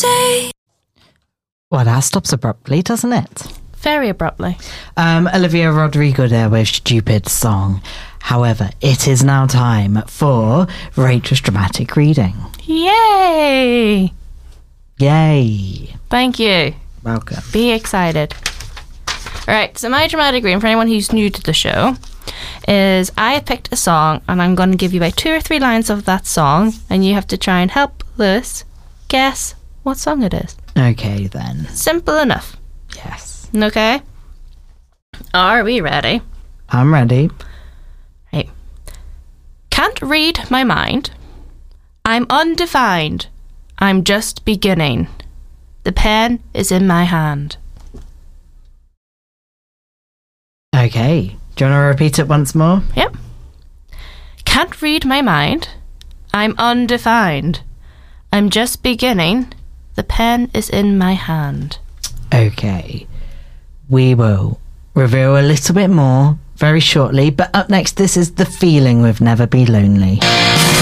say. Well, that stops abruptly, doesn't it? Very abruptly. Olivia Rodrigo there with Stupid Song. However, it is now time for Rachel's dramatic reading. Yay! Yay. Thank you. Welcome. Be excited. Alright, so my dramatic reading, for anyone who's new to the show, is I have picked a song and I'm going to give you about 2 or 3 lines of that song and you have to try and help Lewis guess what song it is. Okay, then. Simple enough. Yes. Okay? Are we ready? I'm ready. Right. Can't read my mind. I'm undefined. I'm just beginning. The pen is in my hand. Okay. Do you want to repeat it once more? Yep. Can't read my mind. I'm undefined. I'm just beginning. The pen is in my hand. Okay. We will reveal a little bit more very shortly, but up next, this is The Feeling with Never Be Lonely.